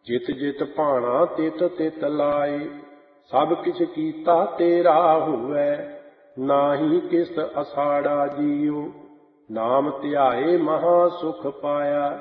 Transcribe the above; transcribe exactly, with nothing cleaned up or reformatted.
ਜਿਤ ਜਿਤ ਭਾਣਾ ਤਿਤ ਤਿਤ ਲਾਏ। ਸਭ ਕਿਛ ਕੀਤਾ ਤੇਰਾ ਹੋਵੈ, ਨਾਹੀ ਕਿਸ ਅਸਾੜਾ ਜੀਉ। ਨਾਮ ਧਿਆਏ ਮਹਾ ਸੁਖ ਪਾਇਆ,